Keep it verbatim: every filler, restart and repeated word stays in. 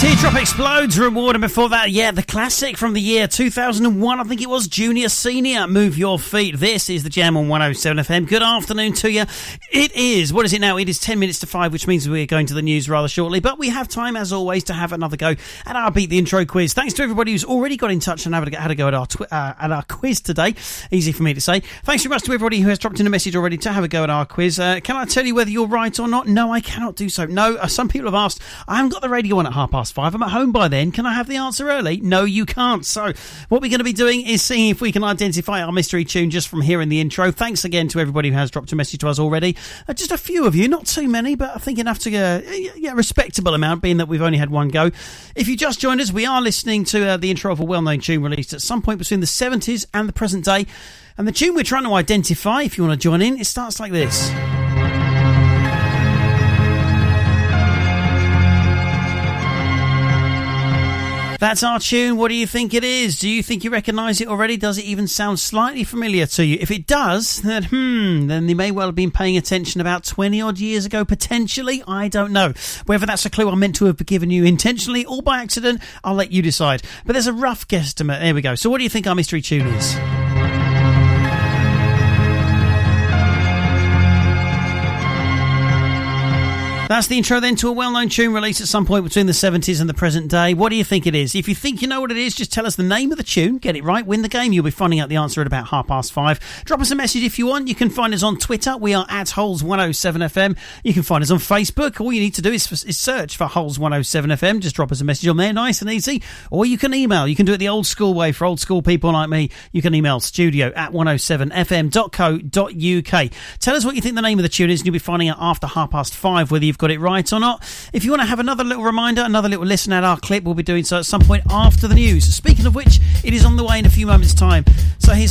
Teardrop Explodes, Reward, and before that, yeah, the classic from the year two thousand one, I think it was, Junior Senior, Move Your Feet. This is the Jam on one oh seven F M. Good afternoon to you. It is, what is it now? It is ten minutes to five, which means we're going to the news rather shortly, but we have time, as always, to have another go at our Beat the Intro quiz. Thanks to everybody who's already got in touch and had a go at our, twi- uh, at our quiz today. Easy for me to say. Thanks very much to everybody who has dropped in a message already to have a go at our quiz. Uh, can I tell you whether you're right or not? No, I cannot do so. No, uh, some people have asked, I haven't got the radio on at half past five. I'm at home by then. Can I have the answer early? No, you can't. So what we're going to be doing is seeing if we can identify our mystery tune just from hearing the intro. Thanks again to everybody who has dropped a message to us already. Uh, just a few of you, not too many, but I think enough to get uh, yeah, a respectable amount, being that we've only had one go. If you just joined us, we are listening to uh, the intro of a well-known tune released at some point between the seventies and the present day. And the tune we're trying to identify, if you want to join in, it starts like this. That's our tune. What do you think it is? Do you think you recognise it already? Does it even sound slightly familiar to you? If it does, then hmm, then they may well have been paying attention about twenty odd years ago, potentially. I don't know. Whether that's a clue I meant to have given you intentionally or by accident, I'll let you decide. But there's a rough guesstimate. There we go. So what do you think our mystery tune is? That's the intro then to a well-known tune released at some point between the seventies and the present day. What do you think it is? If you think you know what it is, just tell us the name of the tune. Get it right, win the game. You'll be finding out the answer at about half past five. Drop us a message if you want. You can find us on Twitter. We are at Holes one oh seven F M. You can find us on Facebook. All you need to do is, is search for Holes one oh seven F M. Just drop us a message on there, nice and easy. Or you can email. You can do it the old school way for old school people like me. You can email studio at one oh seven f m dot co dot u k. Tell us what you think the name of the tune is, and you'll be finding out after half past five whether you've got it right or not. If you want to have another little reminder, another little listen at our clip, we'll be doing so at some point after the news. Speaking of which, it is on the way in a few moments' time.